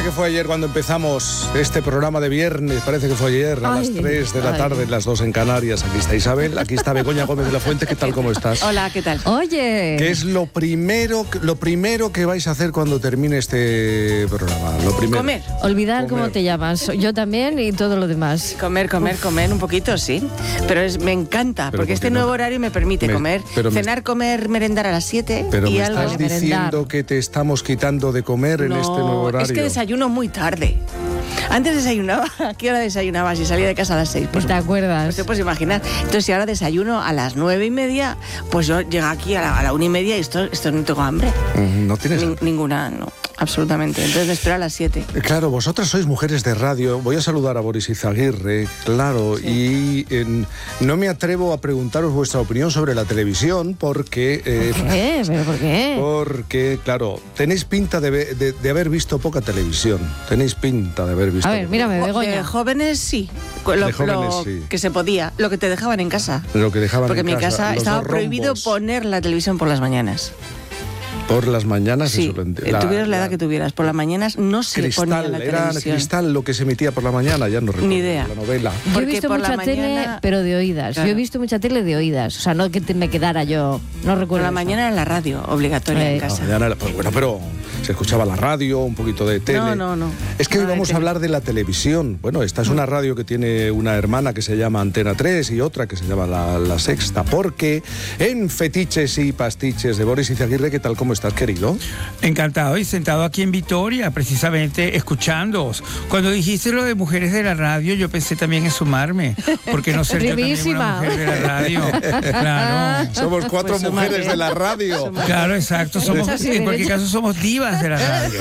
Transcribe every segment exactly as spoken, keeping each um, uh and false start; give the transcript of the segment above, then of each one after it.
Parece que fue ayer cuando empezamos este programa de viernes, parece que fue ayer a ay, las tres de la ay. tarde, las dos en Canarias. Aquí está Isabel, aquí está Begoña Gómez de la Fuente. ¿Qué tal, cómo estás? Hola, ¿qué tal? Oye. ¿Qué es lo primero, lo primero que vais a hacer cuando termine este programa? Lo primero. Comer. Olvidar comer. Cómo te llamas. Yo también y todo lo demás. Comer, comer, Uf. comer un poquito, sí. Pero es, me encanta, pero porque este no? nuevo horario me permite me, comer, cenar, me, comer, merendar a las siete. Pero y me algo estás diciendo merendar. que te estamos quitando de comer no, en este nuevo horario. Es que desayuno muy tarde. Antes desayunaba, ¿a qué hora desayunaba? Si salía de casa a las seis. Pues, ¿te acuerdas? Pues te puedes imaginar. Entonces, si ahora desayuno a las nueve y media, pues yo llego aquí a la, a la una y media y esto, esto no tengo hambre. ¿No tienes? Ni, ninguna, no. Absolutamente. Entonces me espero a las siete. Claro, vosotras sois mujeres de radio. Voy a saludar a Boris Izaguirre, claro, sí. y eh, no me atrevo a preguntaros vuestra opinión sobre la televisión porque... Eh, ¿Por qué? ¿Pero por qué? Porque, claro, tenéis pinta de, de, de haber visto poca televisión. Tenéis pinta de haber visto... A ver, mírame, Begoña. De jóvenes sí. Lo, de jóvenes lo sí. Que se podía. Lo que te dejaban en casa. Lo que dejaban Porque en mi casa, casa estaba prohibido poner la televisión por las mañanas. Por las mañanas, sí, eso, la, tuvieras la edad que tuvieras, por las mañanas no se Cristal, ponía la era televisión. Cristal lo que se emitía por la mañana, ya no recuerdo. Ni idea. La novela. Yo he visto mucha tele, mañana, pero de oídas. Claro. Yo he visto mucha tele de oídas. O sea, no que te, me quedara yo, no recuerdo. Por la mañana era la radio, obligatoria eh. en casa. No, era, pues, bueno, pero se escuchaba la radio, un poquito de tele. No, no, no. Es que hoy vamos a hablar de la televisión. Bueno, esta es una radio que tiene una hermana que se llama Antena tres y otra que se llama La, la Sexta. Porque en Fetiches y Pastiches de Boris Izaguirre, ¿qué tal? ¿Cómo estás, querido? Encantado y sentado aquí en Vitoria, precisamente escuchándoos. Cuando dijiste lo de mujeres de la radio, yo pensé también en sumarme, porque no ser yo también una mujer de la radio. Claro. Somos cuatro pues mujeres somos, de la radio. Somos claro, exacto. Somos, en cualquier caso somos divas de la radio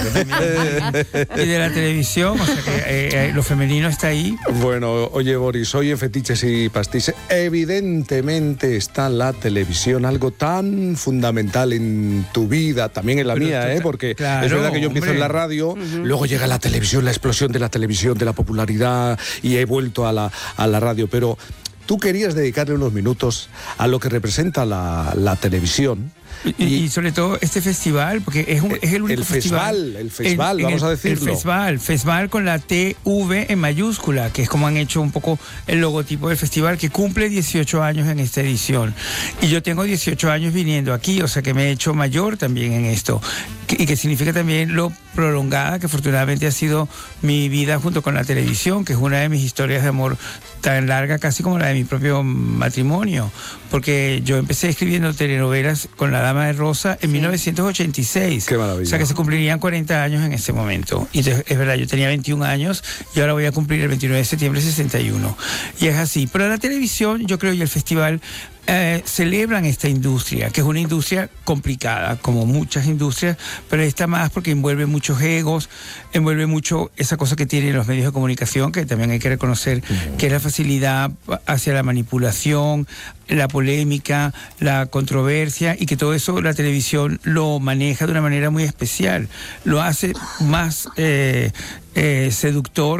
y de la televisión, o sea que eh, eh, lo femenino está ahí. Bueno, oye Boris, hoy en Fetiches y Pastiches, evidentemente está la televisión, algo tan fundamental en tu vida, también en la Pero mía, ¿eh? Porque claro, es verdad que yo empiezo hombre. en la radio, uh-huh. luego llega la televisión, la explosión de la televisión, de la popularidad, y he vuelto a la, a la radio. Pero tú querías dedicarle unos minutos a lo que representa la, la televisión. Y, y sobre todo este festival, porque es, un, es el único el festival. festival el festival, en, vamos en el, a decirlo. El festival, festival con la T V en mayúscula, que es como han hecho un poco el logotipo del festival, que cumple dieciocho años en esta edición. Y yo tengo dieciocho años viniendo aquí, o sea que me he hecho mayor también en esto. Y que significa también lo prolongada que afortunadamente ha sido mi vida junto con la televisión, que es una de mis historias de amor tan larga casi como la de mi propio matrimonio. Porque yo empecé escribiendo telenovelas con La Dama de Rosa en sí. mil novecientos ochenta y seis. Qué maravilla. O sea que se cumplirían cuarenta años en ese momento. Y entonces, es verdad, yo tenía veintiún años y ahora voy a cumplir el veintinueve de septiembre sesenta y uno. Y es así. Pero la televisión, yo creo, y el festival Eh, celebran esta industria, que es una industria complicada, como muchas industrias, pero esta más porque envuelve muchos egos, envuelve mucho esa cosa que tienen los medios de comunicación, que también hay que reconocer, uh-huh. que es la facilidad hacia la manipulación, la polémica, la controversia, y que todo eso la televisión lo maneja de una manera muy especial, lo hace más eh, eh, seductor